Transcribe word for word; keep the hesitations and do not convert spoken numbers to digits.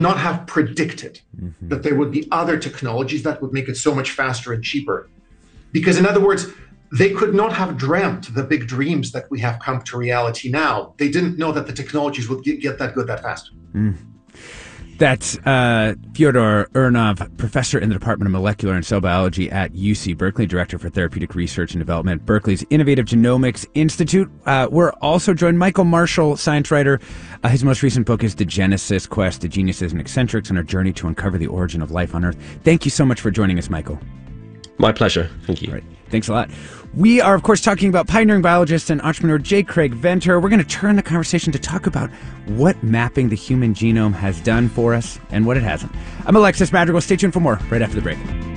not have predicted mm-hmm. that there would be other technologies that would make it so much faster and cheaper. Because in other words, they could not have dreamt the big dreams that we have come to reality now. They didn't know that the technologies would get, get that good that fast. Mm. That's uh, Fyodor Urnov, professor in the Department of Molecular and Cell Biology at U C Berkeley, director for therapeutic research and development, Berkeley's Innovative Genomics Institute. Uh, we're also joined Michael Marshall, science writer. Uh, his most recent book is The Genesis Quest, The Geniuses and Eccentrics, and Our Journey to Uncover the Origin of Life on Earth. Thank you so much for joining us, Michael. My pleasure. Thank you. All right. Thanks a lot. We are, of course, talking about pioneering biologist and entrepreneur J. Craig Venter. We're going to turn the conversation to talk about what mapping the human genome has done for us and what it hasn't. I'm Alexis Madrigal. Stay tuned for more right after the break.